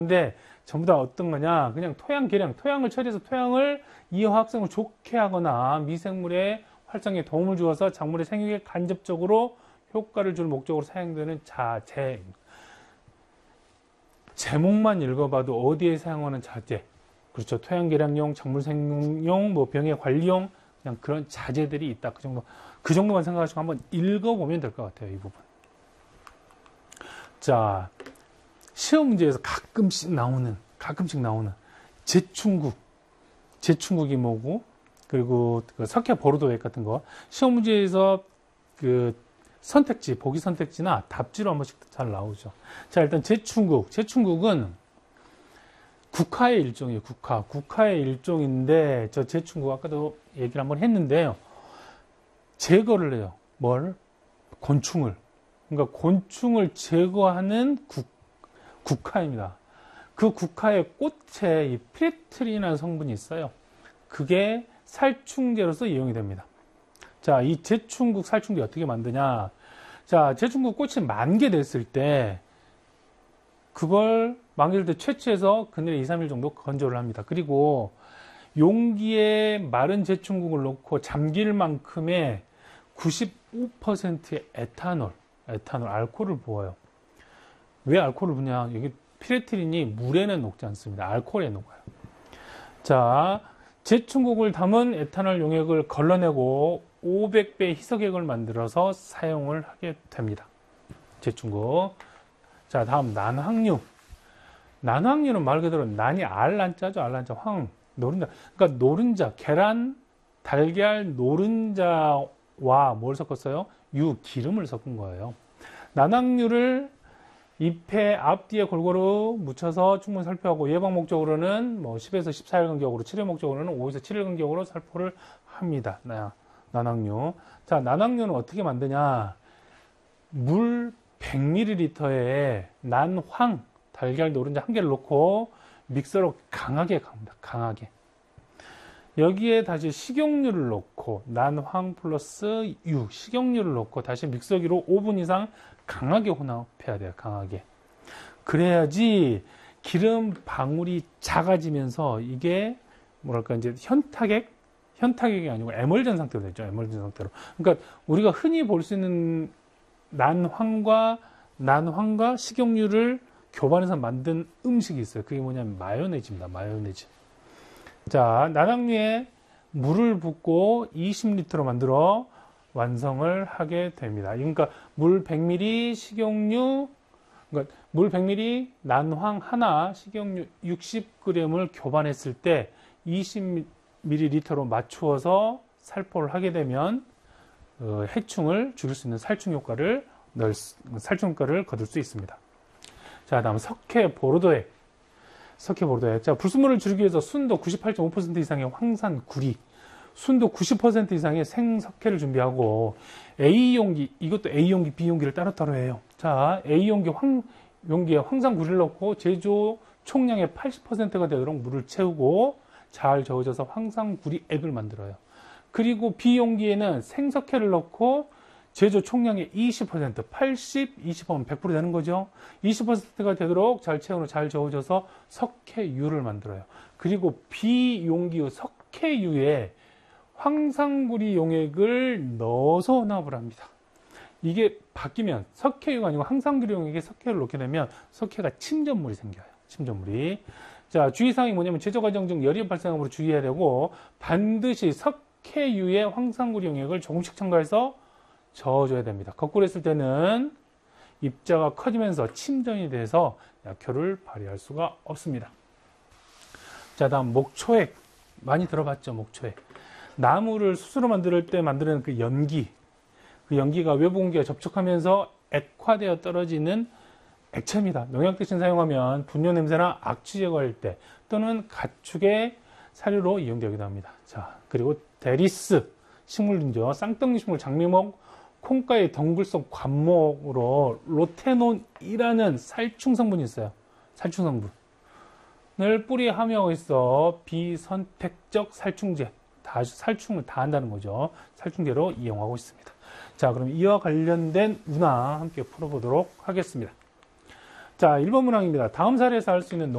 근데 전부 다 어떤 거냐? 그냥 토양 개량, 토양을 처리해서 토양을 이화학성을 좋게 하거나 미생물의 활성에 도움을 주어서 작물의 생육에 간접적으로 효과를 줄 목적으로 사용되는 자재. 제목만 읽어봐도 어디에 사용하는 자재? 그렇죠. 토양 개량용, 작물 생육용, 뭐 병해 관리용, 그냥 그런 자재들이 있다. 그 정도만 생각하시고 한번 읽어보면 될 것 같아요. 이 부분. 자, 시험 문제에서 가끔씩 나오는 제충국이 뭐고, 그리고 그 석회 보르도액 같은 거 시험 문제에서 그 선택지, 보기 선택지나 답지로 한 번씩 잘 나오죠. 자, 일단 제충국은 국화의 일종이에요. 국화의 일종인데, 저 제충국 아까도 얘기를 한번 했는데요. 제거를 해요. 뭘? 곤충을. 그러니까 곤충을 제거하는 국화입니다. 그 국화의 꽃에 이 피레트린이라는 성분이 있어요. 그게 살충제로서 이용이 됩니다. 자, 이 제충국 살충제 어떻게 만드냐? 자, 제충국 꽃이 만개 됐을 때 그걸 만개될 때 채취해서 그늘에 2, 3일 정도 건조를 합니다. 그리고 용기에 마른 제충국을 넣고 잠길 만큼의 95%의 에탄올, 알코올을 부어요. 왜 알코올을 부냐? 여기 피레트린이 물에는 녹지 않습니다. 알코올에 녹아요. 자, 제충국을 담은 에탄올 용액을 걸러내고 500배 희석액을 만들어서 사용을 하게 됩니다. 제충국. 자, 다음 난황류. 난황류는 말 그대로 난이 알란자죠. 알란자, 노른자. 그러니까 노른자, 계란, 달걀, 노른자와 뭘 섞었어요? 기름을 섞은 거예요. 난황류를 잎의 앞뒤에 골고루 묻혀서 충분히 살포하고 예방 목적으로는 뭐 10에서 14일 간격으로, 치료 목적으로는 5에서 7일 간격으로 살포를 합니다. 난황류. 자, 난황류는 어떻게 만드냐? 물 100ml에 난황, 달걀, 노른자 한 개를 넣고 믹서로 강하게 갑니다. 강하게. 여기에 다시 식용유를 넣고 난황 플러스 식용유를 넣고 다시 믹서기로 5분 이상 강하게 혼합해야 돼요. 강하게. 그래야지 기름 방울이 작아지면서 이게 뭐랄까 이제 현타액이 아니고 에멀전 상태로 되죠. 에멀전 상태로. 그러니까 우리가 흔히 볼 수 있는 난황과 식용유를 교반해서 만든 음식이 있어요. 그게 뭐냐면 마요네즈입니다. 마요네즈. 자, 난황류에 물을 붓고 20리터로 만들어 완성을 하게 됩니다. 그러니까 물 100ml, 식용유, 그러니까 물 100ml, 난황 하나, 식용유 60g을 교반했을 때 20ml로 맞추어서 살포를 하게 되면 해충을 죽일 수 있는 살충 효과를 거둘 수 있습니다. 자, 다음 석회 보르도액. 자, 불순물을 줄이기 위해서 순도 98.5% 이상의 황산 구리, 순도 90% 이상의 생석회를 준비하고 A용기, 이것도 A용기, B용기를 따로따로 해요. 자, A용기에 황산 구리를 넣고 제조 총량의 80%가 되도록 물을 채우고 잘 저어져서 황산 구리 액을 만들어요. 그리고 B용기에는 생석회를 넣고 제조 총량의 20%, 80, 20하면 100% 되는 거죠. 20%가 되도록 잘 채우고 잘 저어져서 석회유를 만들어요. 그리고 B용기의 석회유에 황산구리 용액을 넣어서 혼합을 합니다. 이게 바뀌면 석회유가 아니고 황산구리 용액에 석회를 넣게 되면 석회가 침전물이 생겨요. 침전물이. 자, 주의사항이 뭐냐면 제조 과정 중 열이 발생함으로 주의해야 되고 반드시 석회유에 황산구리 용액을 조금씩 첨가해서 저어줘야 됩니다. 거꾸로 했을 때는 입자가 커지면서 침전이 돼서 약효를 발휘할 수가 없습니다. 자, 다음 목초액. 많이 들어봤죠? 목초액. 나무를 숯으로 만들 때 만드는 그 연기가 외부 공기와 접촉하면서 액화되어 떨어지는 액체입니다. 농약 대신 사용하면 분뇨 냄새나 악취 제거할 때 또는 가축의 사료로 이용되기도 합니다. 자, 그리고 데리스 식물인죠. 쌍떡잎 식물 장미목 콩가의 덩굴성 관목으로 로테논이라는 살충 성분이 있어요. 살충 성분을 뿌리에 함유하고 있어 비선택적 살충제, 살충을 다 한다는 거죠. 살충제로 이용하고 있습니다. 자, 그럼 이와 관련된 문항 함께 풀어보도록 하겠습니다. 자, 1번 문항입니다. 다음 사례에서 할 수 있는